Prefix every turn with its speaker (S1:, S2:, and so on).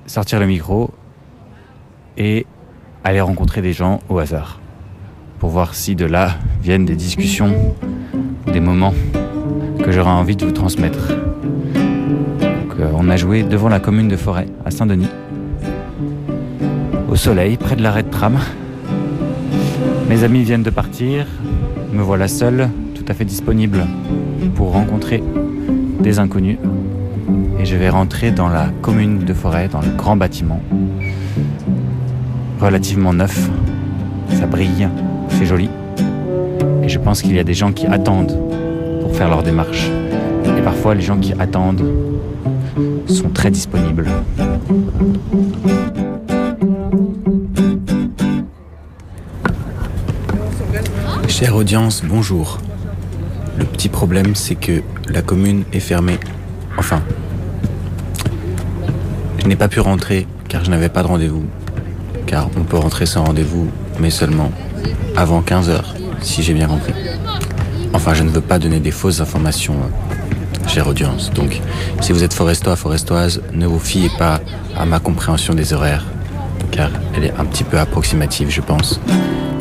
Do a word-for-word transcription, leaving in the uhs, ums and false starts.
S1: sortir le micro et aller rencontrer des gens au hasard pour voir si de là viennent des discussions, des moments que j'aurais envie de vous transmettre. Donc, euh, on a joué devant la commune de Forêt à Saint-Denis, au soleil, près de l'arrêt de tram. Mes amis viennent de partir, me voilà seul, tout à fait disponible pour rencontrer des inconnus. Et je vais rentrer dans la commune de Forêt, dans le grand bâtiment, relativement neuf. Ça brille, c'est joli. Et je pense qu'il y a des gens qui attendent pour faire leur démarche. Et parfois, les gens qui attendent sont très disponibles. Chère audience, bonjour. Le petit problème, c'est que la commune est fermée. Enfin, je n'ai pas pu rentrer car je n'avais pas de rendez-vous. Car on peut rentrer sans rendez-vous, mais seulement avant quinze heures, si j'ai bien compris. Enfin, je ne veux pas donner des fausses informations, euh, chère audience. Donc, si vous êtes forestois, forestoise, ne vous fiez pas à ma compréhension des horaires, car elle est un petit peu approximative, je pense.